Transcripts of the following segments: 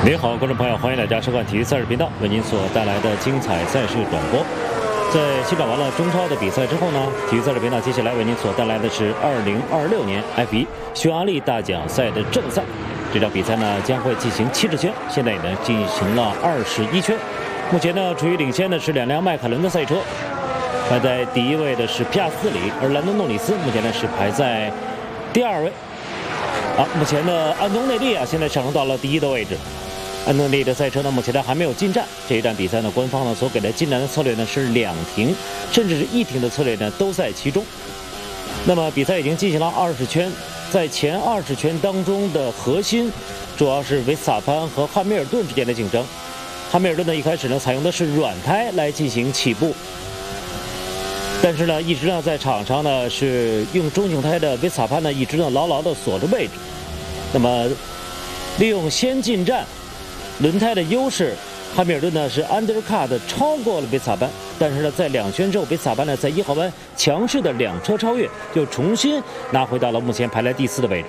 您好，观众朋友，欢迎大家收看体育赛事频道为您所带来的精彩赛事转播。在欣赏完了中超的比赛之后呢，体育赛事频道接下来为您所带来的是2026年 F1 匈牙利大奖赛的正赛。这场比赛呢将会进行70圈，现在已经进行了21圈。目前呢处于领先的是两辆迈凯伦的赛车，排在第一位的是皮亚斯里，而兰多诺里斯目前呢是排在第2位。目前的安东内利现在上升到了第1的位置。安东内利的赛车呢，目前呢还没有进站。这一站比赛呢，官方呢所给的进站的策略呢是2停，甚至是1停的策略呢都在其中。那么比赛已经进行了20圈，在前20圈当中的核心主要是维斯塔潘和汉密尔顿之间的竞争。汉密尔顿呢一开始呢采用的是软胎来进行起步，但是呢一直呢在场上呢是用中型胎的维斯塔潘呢一直呢牢牢的锁着位置。那么利用先进站轮胎的优势，汉密尔顿呢是 undercut 超过了维斯塔潘，但是呢在2圈之后，维斯塔潘呢在1号弯强势的2车超越，就重新拿回到了目前排在第4的位置。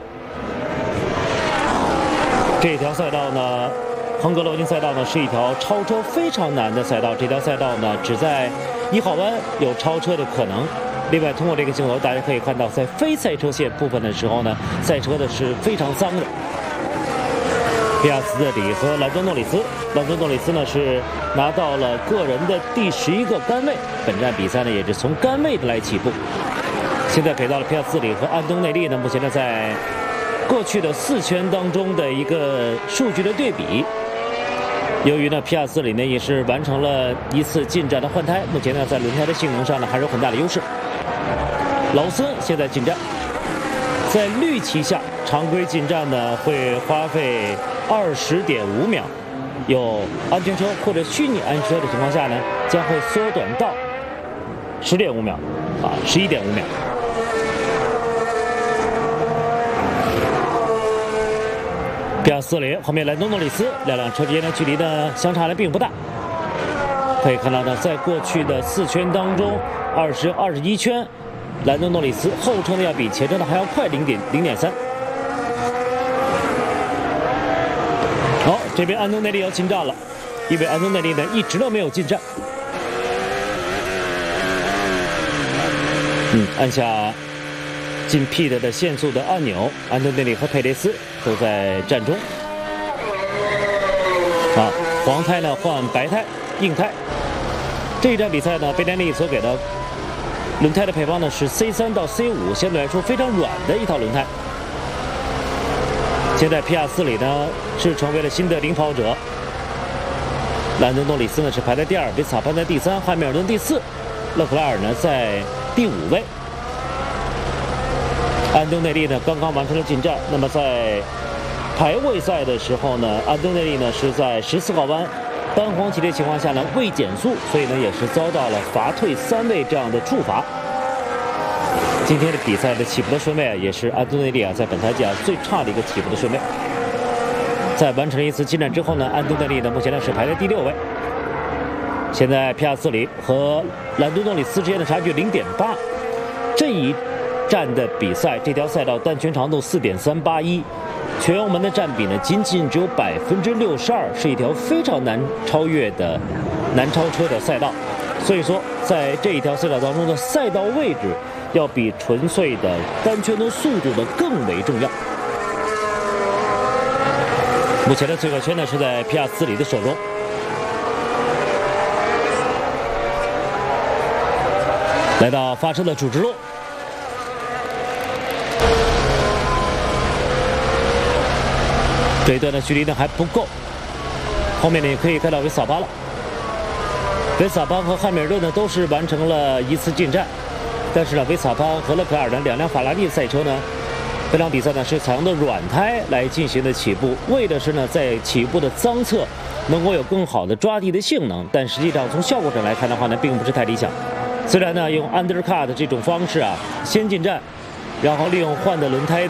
这条赛道呢，亨格罗宁赛道呢是一条超车非常难的赛道，这条赛道呢只在1号弯有超车的可能。另外，通过这个镜头，大家可以看到，在非赛车线部分的时候呢，赛车呢是非常脏的。皮亚斯里和兰多诺里斯呢是拿到了个人的第11个杆位。本站比赛呢也是从杆位来起步。现在给到了皮亚斯里和安东内利呢，目前呢在过去的4圈当中的一个数据的对比。由于呢皮亚斯里呢也是完成了一次进站的换胎，目前呢在轮胎的性能上呢还是有很大的优势。劳森现在进站，在绿旗下常规进站呢会花费20.5秒，有安全车或者虚拟安全车的情况下呢，将会缩短到10.5秒，11.5秒。皮亚斯里后面兰多诺里斯，两辆车之间的距离呢相差的并不大。可以看到呢，在过去的4圈当中，21圈，兰多诺里斯后车呢要比前车呢还要快0.3。好，这边安东内利要进站了，因为安东内利呢一直都没有进站。按下进 pit 的限速的按钮，安东内利和佩雷斯都在站中。黄胎呢换白胎，硬胎。这一站比赛呢，贝莱利所给的轮胎的配方呢是 C3 到 C5， 相对来说非常软的一套轮胎。现在皮亚斯里呢是成为了新的领跑者，兰多诺里斯呢是排在第2，维斯塔潘在第3，汉密尔顿第4，勒克莱尔呢在第5位。安东内利呢刚刚完成了进站，那么在排位赛的时候呢，安东内利呢是在14号弯单黄旗的情况下呢未减速，所以呢也是遭到了罚退3位这样的处罚。今天的比赛的起步的顺位也是安东内利在本赛季最差的一个起步的顺位。在完成了一次进站之后呢，安东内利呢目前呢是排在第6位。现在皮亚斯里和兰多诺里斯之间的差距0.8。这一站的比赛，这条赛道单圈长度4.381，全油门的占比呢仅仅只有62%，是一条非常难超越的难超车的赛道。所以说，在这一条赛道当中的赛道位置，要比纯粹的单圈的速度呢更为重要。目前的最快圈呢是在皮亚斯里的手中。来到发车的主直路，这一段的距离呢还不够，后面呢也可以看到维斯塔潘了。维斯塔潘和汉密尔顿呢都是完成了一次进站，但是呢维斯塔潘和勒克莱尔呢两辆法拉利赛车呢，这场比赛呢是采用的软胎来进行的起步，为的是呢在起步的脏侧能够有更好的抓地的性能，但实际上从效果上来看的话呢，并不是太理想。虽然呢用 undercut 这种方式先进站，然后利用换的轮胎